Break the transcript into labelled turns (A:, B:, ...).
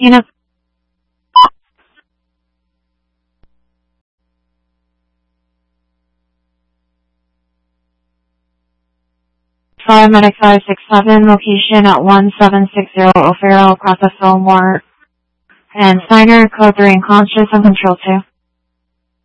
A: Unit Paramedic 567, location at 1760 O'Farrell, across the Fillmore and Steiner, code 3 unconscious and control 2.